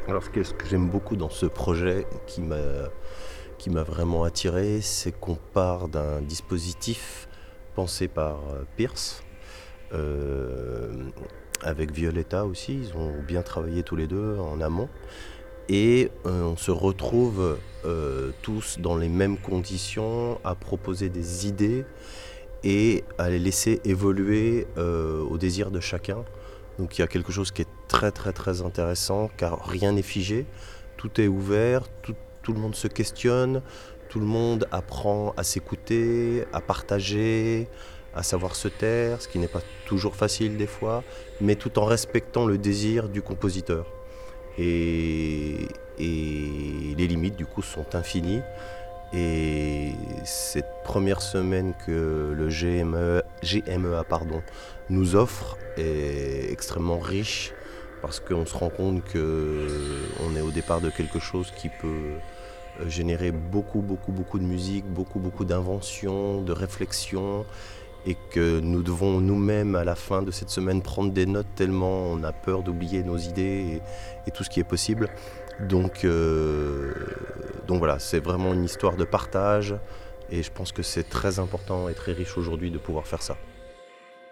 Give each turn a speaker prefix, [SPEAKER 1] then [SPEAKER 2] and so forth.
[SPEAKER 1] Alors, ce que j'aime beaucoup dans ce projet qui m'a vraiment attiré, c'est qu'on part d'un dispositif pensé par Pierce, euh, avec Violetta aussi. Ils ont bien travaillé tous les deux en amont. Et on se retrouve tous dans les mêmes conditions à proposer des idées et à les laisser évoluer au désir de chacun. Donc il y a quelque chose qui est très très très intéressant car rien n'est figé, tout est ouvert, tout le monde se questionne, tout le monde apprend à s'écouter, à partager, à savoir se taire, ce qui n'est pas toujours facile des fois, mais tout en respectant le désir du compositeur. Et les limites du coup sont infinies. Et cette première semaine que le GMEA nous offre est extrêmement riche parce qu'on se rend compte qu'on est au départ de quelque chose qui peut générer beaucoup de musique, beaucoup d'inventions, de réflexions, et que nous devons nous-mêmes à la fin de cette semaine prendre des notes tellement on a peur d'oublier nos idées et tout ce qui est possible. Donc, euh, donc voilà, c'est vraiment une histoire de partage et je pense que c'est très important et très riche aujourd'hui de pouvoir faire ça.